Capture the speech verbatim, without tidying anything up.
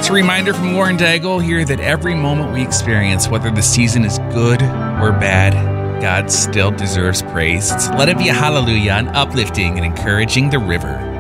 It's a reminder from Warren Daigle here that every moment we experience, whether the season is good or bad, God still deserves praise. So let it be a hallelujah, an uplifting and encouraging the river.